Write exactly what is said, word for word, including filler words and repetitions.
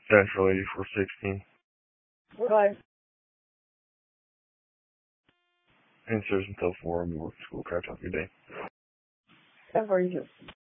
Central eighty-four sixteen. Bye. Answers until four. I'll be working school. Crash off your day. How are you?